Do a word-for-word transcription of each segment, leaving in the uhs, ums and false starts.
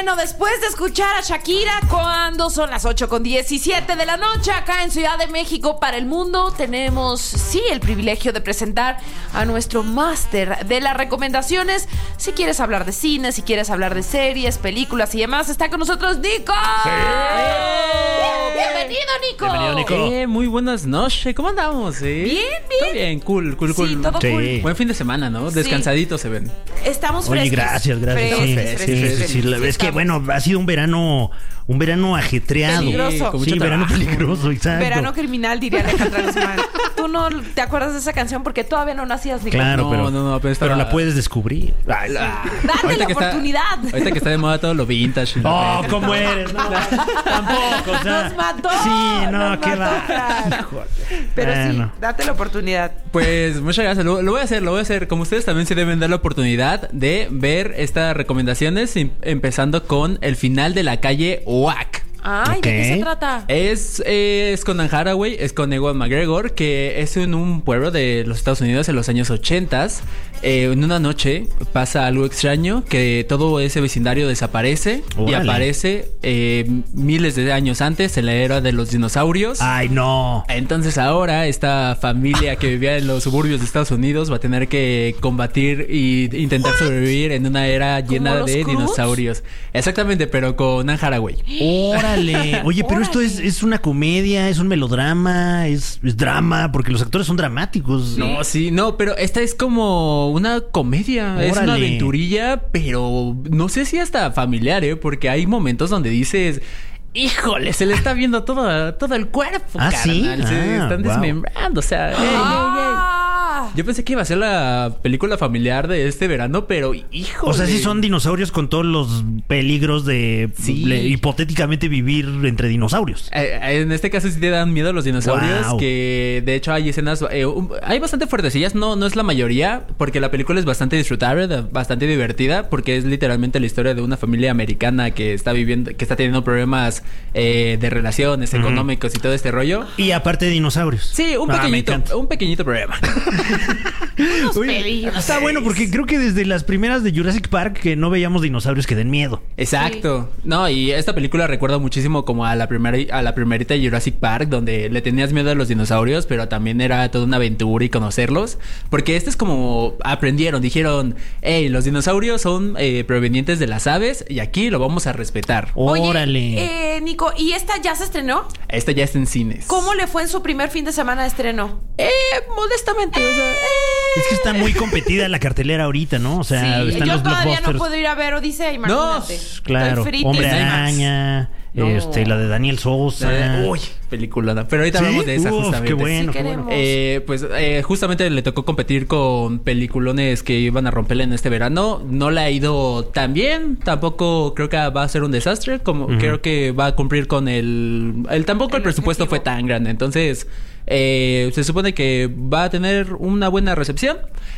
Bueno, después de escuchar a Shakira cuando son las ocho con diecisiete de la noche acá en Ciudad de México para el mundo, tenemos, sí, el privilegio de presentar a nuestro máster de las recomendaciones. Si quieres hablar de cine, si quieres hablar de series, películas y demás, está con nosotros Nico. Sí. Bienvenido, Nico. Bienvenido, Nico. Eh, muy buenas noches. ¿Cómo andamos? Eh? Bien, bien. Todo bien, cool, cool, cool. Sí, todo Sí. cool. Buen fin de semana, ¿no? Sí. Descansaditos se ven. Estamos Oye, frescos. gracias, gracias. Frescos, Sí, frescos, sí, sí, frescos. sí, la- Sí, es que, estamos. bueno, ha sido un verano, un verano ajetreado. Peligroso. con mucho Sí, verano trabajo. peligroso, exacto. Verano criminal, diría Alejandra Guzmán. ¿Tú no te acuerdas de esa canción? Porque todavía no nacías, Nico. Claro, No, pero, no, no, pero pero estaba- la puedes descubrir. Ay, Date Ahorita la que está- oportunidad. Ahorita que está de moda todo lo vintage. y la Oh, retro. ¿cómo eres? No, tampoco, o sea. Nos mató. Sí, no, nos qué mató, va. Fran. Híjole. Pero sí, Bueno. date la oportunidad. Pues muchas gracias. Lo, lo voy a hacer, lo voy a hacer. Como ustedes también se deben dar la oportunidad de ver estas recomendaciones, em- empezando con El final de la calle Oak. Ay, ¿de qué Ok. se trata? Es, eh, es con Anne Hathaway, es con Ewan McGregor, que es en un pueblo de los Estados Unidos en los años ochentas. Eh, en una noche pasa algo extraño, que todo ese vecindario desaparece y Órale. aparece eh, miles de años antes, en la era de los dinosaurios. Ay, no. Entonces ahora esta familia que vivía en los suburbios de Estados Unidos va a tener que combatir y intentar sobrevivir en una era llena los de Cruz? dinosaurios. Exactamente, pero con Anne Hathaway. Órale. Oye, pero esto es, Órale. es una comedia, es un melodrama, es, es drama, porque los actores son dramáticos. No, sí, no, pero esta es como una comedia, es una Órale. aventurilla, pero no sé si hasta familiar, ¿eh? Porque hay momentos donde dices, híjole, se le está viendo todo, todo el cuerpo, ¿Ah, sí? carnal. Se Ah, están wow. desmembrando, o sea, ey, ey, ey. Ah. Yo pensé que iba a ser la película familiar de este verano, pero híjole. O sea, sí son dinosaurios con todos los peligros de Sí. le- hipotéticamente vivir entre dinosaurios. Eh, en este caso sí te dan miedo los dinosaurios, Wow. que de hecho hay escenas, eh, un- hay bastante fuertecillas, no, no es la mayoría, porque la película es bastante disfrutable, de- bastante divertida, porque es literalmente la historia de una familia americana que está viviendo, que está teniendo problemas eh, de relaciones, Ujú. económicos y todo este rollo. Y aparte de dinosaurios. Sí, un Ah, me pequeñito, encanta. un pequeñito problema. Oye, peligros. está bueno porque creo que desde las primeras de Jurassic Park que no veíamos dinosaurios que den miedo. Exacto. No, y esta película recuerda muchísimo como a la primera a la primerita de Jurassic Park, donde le tenías miedo a los dinosaurios, pero también era toda una aventura y conocerlos. Porque este es como aprendieron, dijeron, hey, los dinosaurios son eh, provenientes de las aves y aquí lo vamos a respetar. Órale. Oye, eh, Nico, ¿y esta ya se estrenó? Esta ya está en cines. ¿Cómo le fue en su primer fin de semana de estreno? Eh, modestamente, o sea, Es que está muy competida la cartelera ahorita, ¿no? O sea, Sí, están yo los todavía blockbusters. no puedo ir a ver Odisea, imagínate. Claro, Estoy frita. Hombre en IMAX. Araña, No. este, la de Daniel Sosa. eh, uy, película. Pero ahorita ¿Sí? hablamos de esa Uf, justamente. qué bueno, Sí qué bueno. queremos. Eh, pues eh, justamente le tocó competir con peliculones que iban a romperle en este verano. No le ha ido tan bien. Tampoco creo que va a ser un desastre. Como Ujú. creo que va a cumplir con el. el tampoco el, El presupuesto objetivo. fue tan grande. Entonces, eh, se supone que va a tener una buena recepción.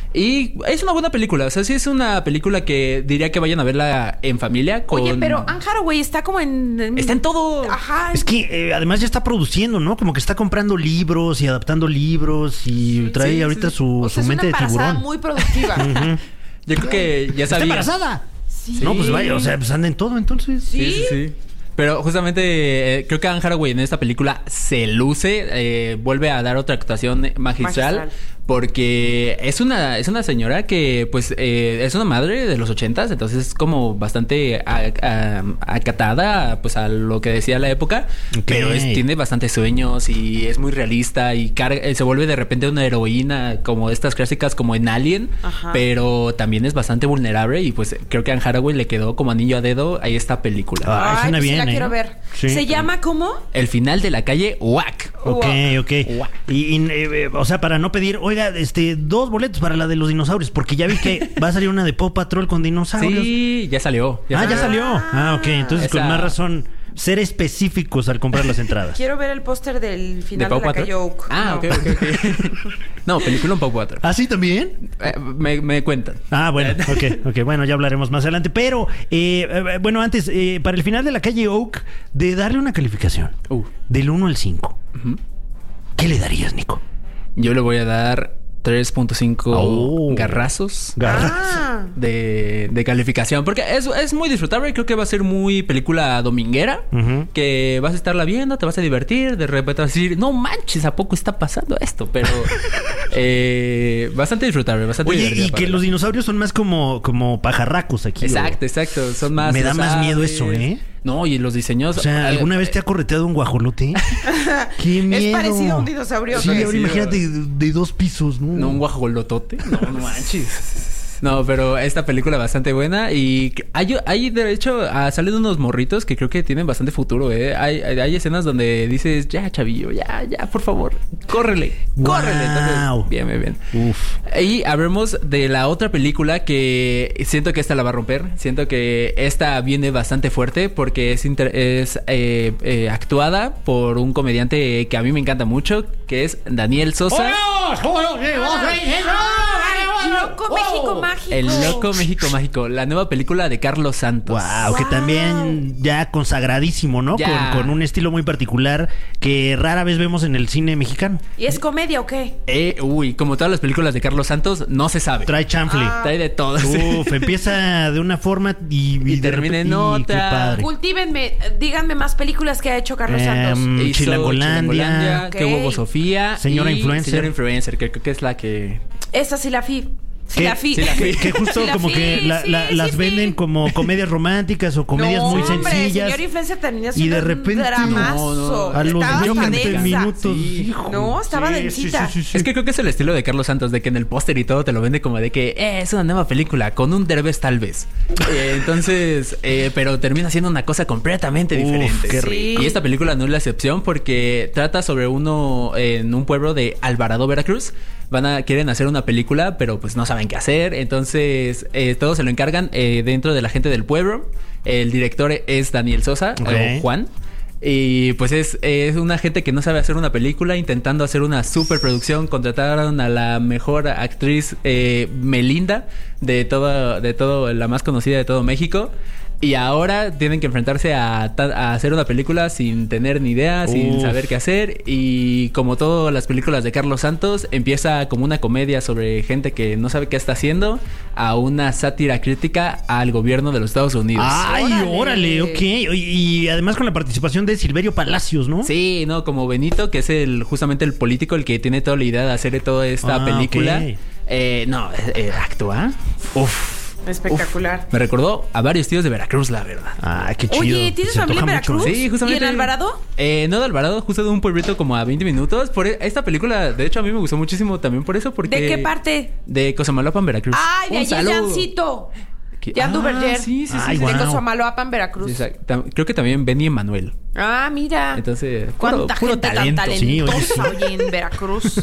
Y es una buena película. O sea, sí es una película que diría que vayan a verla en familia. Con... Oye, pero Anne Hathaway está como en... en- Está en todo. Ajá. Es que eh, además ya está produciendo, ¿no? Como que está comprando libros y adaptando libros y trae sí, ahorita sí. su, O su sea, es mente una de embarazada tiburón. muy productiva. Ujú. Yo creo que ya ¿Está sabía. embarazada? Sí. No, pues vaya, o sea, pues anda en todo entonces. Sí. Sí, sí, sí. Pero justamente eh, creo que Anne Hathaway en esta película se luce, eh, vuelve a dar otra actuación magistral, Magistral. porque es una es una señora que pues eh, es una madre de los ochentas, entonces es como bastante a- a- acatada pues a lo que decía la época, Ok. pero es- tiene bastantes sueños y es muy realista y carga- eh, se vuelve de repente una heroína como estas clásicas como en Alien, Ajá. pero también es bastante vulnerable y pues creo que a Anne Hathaway le quedó como anillo a dedo a esta película. Ah, Ay, suena pues sí bien, la ¿eh? quiero ver. Sí. ¿Se llama cómo? El final de la calle Oak. Ok, ok. Guau. Y, y, eh, o sea, para no pedir, oiga, este, dos boletos para la de los dinosaurios, porque ya vi que va a salir una de Paw Patrol con dinosaurios. Sí, ya salió. Ah, ya salió. salió. Ah, ok. Entonces, con Esa- más razón, ser específicos al comprar las entradas. Quiero ver el póster del final de, Paw la Patrol? calle Oak. Ah, No. ok, ok, ok. No, película un Paw Patrol. ¿Ah, sí también? Eh, me, me cuentan. Ah, bueno, ok, ok, bueno, ya hablaremos más adelante. Pero, eh, eh, bueno, antes, eh, para el final de la calle Oak, de darle una calificación Uh, del uno al cinco, ujú. ¿qué le darías, Nico? Yo le voy a dar tres punto cinco Oh. garrazos Garra. Ah. de, de calificación. Porque es, es muy disfrutable. Creo que va a ser muy película dominguera. Ujú. Que vas a estarla viendo, te vas a divertir. De repente vas a decir, no manches, ¿a poco está pasando esto? Pero eh, bastante disfrutable, bastante Oye, divertida y para que verla. los dinosaurios son más como, como pajarracos aquí. Exacto, ¿o? exacto. Son más. Me da tú más miedo sabes. eso, ¿eh? No, y los diseños. O sea, ¿alguna eh, vez te ha correteado un guajolote? ¡Qué miedo! Es parecido a un dinosaurio. Sí, ¿o qué? ahora imagínate de, de dos pisos, ¿no? No, un guajolotote. No, no manches. No, pero esta película bastante buena y que- hay, hay de hecho ah, salen unos morritos que creo que tienen bastante futuro, ¿eh? Hay, hay, hay escenas donde dices, ya, chavillo, ya, ya, por favor, córrele, córrele. Entonces, Guau. bien, bien, bien. Uf. Y hablemos de la otra película que siento que esta la va a romper. Siento que esta viene bastante fuerte porque es, inter- es eh, eh, actuada por un comediante que a mí me encanta mucho, que es Daniel Sosa. Loco México Mágico. El Loco México Mágico, la nueva película de Carlos Santos. Wow, que Wow. también ya consagradísimo, ¿no? Ya. Con, con un estilo muy particular que rara vez vemos en el cine mexicano. ¿Y es comedia o qué? Eh, uy, como todas las películas de Carlos Santos, no se sabe. Trae chanfle. Ah. Trae de todo. sí. Uf, empieza de una forma y, Y de termina en repente- y otra. qué padre. Cultívenme, díganme más películas que ha hecho Carlos Em, Santos. Hizo Chilangolandia. Qué Ok. huevo Sofía. Señora y Influencer. Señora Influencer, que creo que es la que... Esa sí la fi. Sí Que- la fi. sí la fi. Que, que justo Sí la como fi, que la- sí, la- sí, las sí. venden como comedias románticas o comedias No, muy hombre, sencillas. Señor Influencer tenía Y de un repente- dramazo. No, no. A los Estaba hasta veinte densa. minutos. Sí. hijo. No, estaba Sí, densita. sí, sí, sí, sí. Es que creo que es el estilo de Carlos Santos, de que en el póster y todo te lo vende como de que eh, es una nueva película, con un Derbez tal vez. Eh, entonces, eh, pero termina siendo una cosa completamente Uf, diferente. qué rico. Y esta película no es la excepción porque trata sobre uno en un pueblo de Alvarado, Veracruz. Van a, quieren hacer una película, pero pues no saben qué hacer. Entonces, eh, todo se lo encargan eh, dentro de la gente del pueblo. El director es Daniel Sosa, Ok. o Juan. Y pues es, es una gente que no sabe hacer una película, intentando hacer una superproducción. Contrataron a la mejor actriz eh, Melinda de todo, de todo, la más conocida de todo México. Y ahora tienen que enfrentarse a, ta- a hacer una película sin tener ni idea, sin Uf. saber qué hacer. Y como todas las películas de Carlos Santos, empieza como una comedia sobre gente que no sabe qué está haciendo, a una sátira crítica al gobierno de los Estados Unidos. Ay, Órale. órale, ok. Y, y además con la participación de Silverio Palacios, ¿no? Sí, no, como Benito, que es el justamente el político, el que tiene toda la idea de hacer toda esta Ah, película. ok. Eh, no, eh, eh, actúa. Uf. Espectacular. Me recordó a varios tíos de Veracruz, la verdad. Ah, qué chido. Oye, ¿tienes Se familia en antoja mucho, Veracruz? ¿eh? Sí, justamente. ¿Y en Alvarado? Eh, no de Alvarado, justo de un pueblito como a veinte minutos. Por e- esta película, de hecho, a mí me gustó muchísimo también por eso, porque... ¿De qué parte? De Cosamaloapan, Veracruz. Ay, de Un allí es saludo. Jancito. ¿Qué? Jan Ah, Duverger. Sí, sí, sí. Ay, sí. De guau. Cosamaloapan, Veracruz. Sí, exacto. Tam- Creo que también Benny Emanuel. Ah, mira. Entonces, puro, ¿Cuánta puro gente talento. tan Sí, oye, talentosa oye, en Veracruz?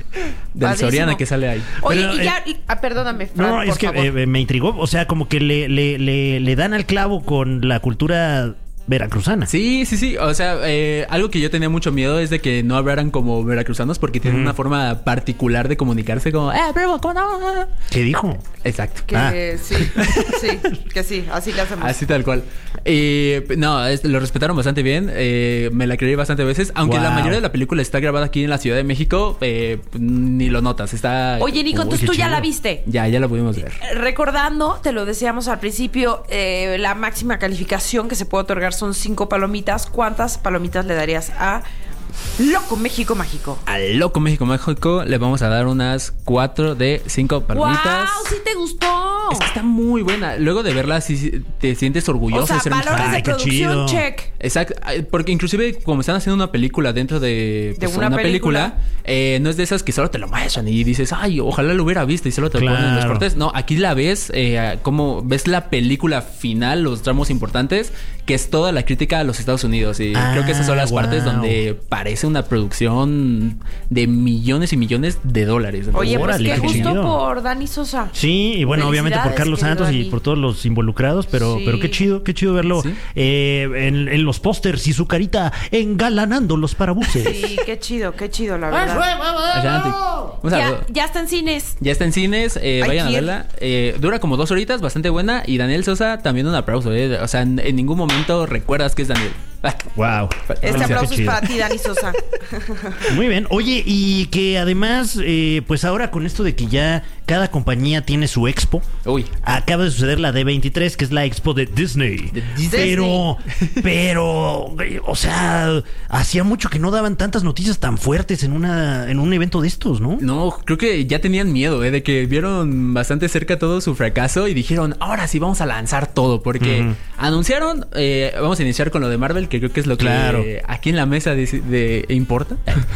Del Padrísimo. Soriana que sale ahí. Oye, Pero, y eh, ya... ah, perdóname, Fran, No, por es que favor. eh, me intrigó. O sea, como que le, le, le, le dan al clavo con la cultura veracruzana. Sí, sí, sí. O sea, eh, algo que yo tenía mucho miedo es de que no hablaran como veracruzanos porque tienen Ujú. una forma particular de comunicarse como, eh, pero ¿cómo no? ¿Qué dijo? Exacto. Que Ah. sí, sí, que sí, así le hacemos. Así tal cual. Eh, no, es- lo respetaron bastante bien. eh, me la creí bastante veces. Aunque Wow. la mayoría de la película está grabada aquí en la Ciudad de México, eh, ni lo notas. Está. Oye, Nico, Uy, entonces qué tú ya chido. la viste. Ya, ya la pudimos ver. Recordando, te lo decíamos al principio, eh, la máxima calificación que se puede otorgar son cinco palomitas. ¿Cuántas palomitas le darías a Loco México Mágico? Al Loco México Mágico le vamos a dar unas cuatro de cinco palomitas. ¡Wow! ¡Sí te gustó! Es que está muy buena. Luego de verla, sí te sientes orgulloso O sea, de ser valores mexicano. de Ay, qué producción, chido. check. Exacto, ay, porque inclusive como están haciendo una película dentro de, De pues, una una, película, película. eh, no es de esas que solo te lo muestran y dices, ay, ojalá lo hubiera visto y solo te lo ponen en los Claro. cortes. No, aquí la ves, eh, como ves la película final, los tramos importantes, que es toda la crítica a los Estados Unidos. Y Ah, creo que esas son las wow. partes donde parece una producción de millones y millones de dólares. Oye, pues Órale, qué qué gusto chido. por Dani Sosa. Sí, y bueno, obviamente por Felicidades, Carlos querido Santos y Dani. por todos los involucrados, pero, Sí. pero qué chido, qué chido verlo Sí. eh, en, en los pósters y su carita engalanando los parabuses. Sí, qué chido, qué chido, la verdad. Adelante. Un Ya, saludo. ya está en cines. Ya está en cines, eh, Hay vayan a que ir. verla. Eh, dura como dos horitas, bastante buena. Y Daniel Sosa, también un aplauso. Eh. O sea, en, en ningún momento recuerdas que es Daniel. Wow. Este aplauso es para ti, Dani Sosa. Muy bien. Oye, y que además, eh, pues ahora con esto de que ya cada compañía tiene su expo, Uy. acaba de suceder la D veintitrés, que es la expo de Disney. De Disney. Pero, pero, güey, o sea, hacía mucho que no daban tantas noticias tan fuertes en una en un evento de estos, ¿no? No, creo que ya tenían miedo, ¿eh? De que vieron bastante cerca todo su fracaso y dijeron, ahora sí vamos a lanzar todo. Porque Ujú. anunciaron, eh, vamos a iniciar con lo de Marvel, que creo que es lo que Claro. eh, aquí en la mesa de, de- importa.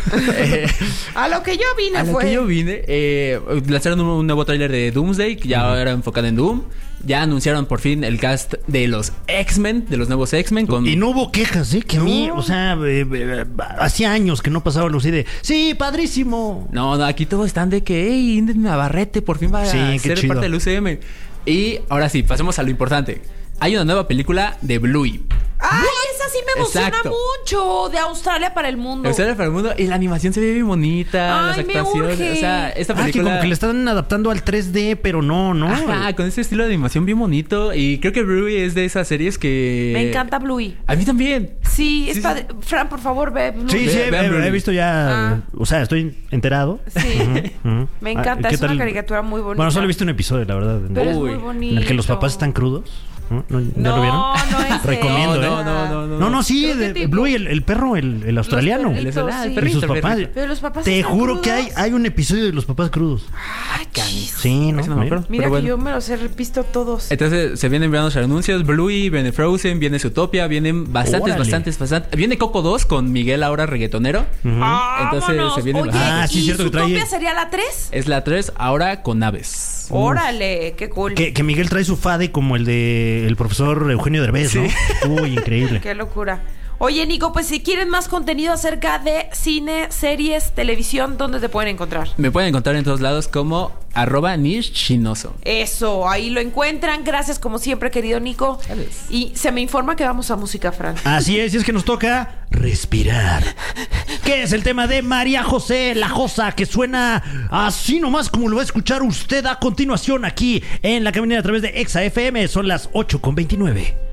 Eh, A lo que yo vine A lo fue. que yo vine, eh, lanzaron un, un nuevo tráiler de Doomsday, que ya era enfocado en Doom. Ya anunciaron por fin el cast de los X-Men, de los nuevos X-Men. Con... Y no hubo quejas, ¿eh? Que a mí, No. o sea, eh, eh, hacía años que no pasaba algo así de, sí, padrísimo. No, no, aquí todos están de que, hey, Inden Navarrete por fin va Sí, a qué ser chido. parte del U C M. Y ahora sí, pasemos a lo importante. Hay una nueva película de Bluey. ¡Ay, esa sí me emociona Exacto. mucho! De Australia para el mundo. Australia para el mundo. Y la animación se ve bien bonita. Ay, las me actuaciones. urge. O sea, esta Ah, que película. como que le están adaptando al tres D, pero no, ¿no? Ajá, con ese estilo de animación bien bonito. Y creo que Bluey es de esas series que. Me encanta Bluey. A mí también. Sí, es Sí, padre. Fran, por favor, ve Bluey. Sí, sí, Ve- he, vean he- Bluey. he visto ya, Ah. o sea, estoy enterado. Sí. Ujú, ujú. Me Ah, encanta, ¿qué es una tal? caricatura muy bonita. Bueno, solo he visto un episodio, la verdad. en- Pero es Uy, muy en bonito. en el que los papás están crudos. ¿No? ¿No- ¿Ya No, lo vieron? no es Recomiendo, esa. ¿eh? No, no, no, no. No, no, sí, ¿Pero qué de tipo? Bluey, el, el perro, el, el australiano. Los El- perritos, ah, el sí. Y perrito, sus el papás. perrito. Pero los papás Te están juro que hay, crudos. hay un episodio de los papás crudos. Ay, chis. Sí, ¿no? Ese no me acuerdo. Mira Pero que bueno. yo me los he visto todos. Entonces se vienen enviando los anuncios. Bluey, viene Frozen, viene Zootopia, vienen bastantes, Órale. bastantes, bastantes. Viene Coco dos con Miguel ahora reggaetonero. Ujú. Entonces, se viene- Oye, Ah, sí, ¿y cierto que trae- Zootopia sería la tres? Es la tres, ahora con aves. Órale, qué cool. Que, que Miguel trae su fade como el de el profesor Eugenio Derbez, ¿no? Uy, increíble. Qué locura. Oye, Nico, pues si quieren más contenido acerca de cine, series, televisión, ¿dónde te pueden encontrar? Me pueden encontrar en todos lados como arroba nish chinoso. Eso, ahí lo encuentran. Gracias como siempre, querido Nico. Gracias. Y se me informa que vamos a música, Fran. Así es, y es que nos toca respirar. ¿Qué es el tema de María José La Josa? Que suena así nomás como lo va a escuchar usted a continuación aquí en La Caminera a través de Exa F M. Son las ocho con veintinueve.